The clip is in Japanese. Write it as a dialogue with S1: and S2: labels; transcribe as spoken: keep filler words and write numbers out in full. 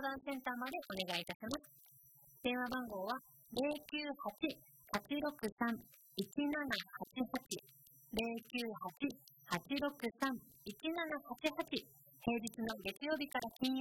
S1: 談センターまでお願いいたします。電話番号はゼロきゅうはち はちろくさん いちななはちはち ゼロきゅうはち はちろくさん いちななはちはち。平日の月曜日から金曜